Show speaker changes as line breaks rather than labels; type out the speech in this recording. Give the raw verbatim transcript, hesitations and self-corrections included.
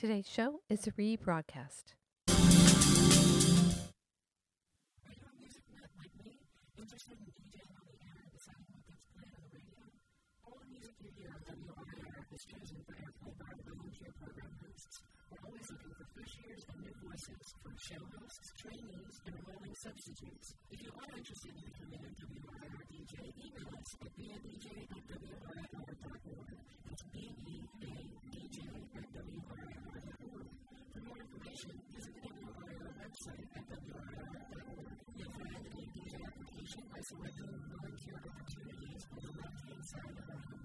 Today's show is a rebroadcast.
Is chosen for airplay by volunteer program hosts. We're always looking for first years and new voices from show hosts, trainees, and enrolling substitutes. If you are interested in becoming a W R I R D J, email us at b a d j at w r i r dot org. That's b e a d j at w r i r dot org. For more information, visit the W R I R website at w r i r dot org. You'll find a D J application by selecting volunteer opportunities on the left-hand side of our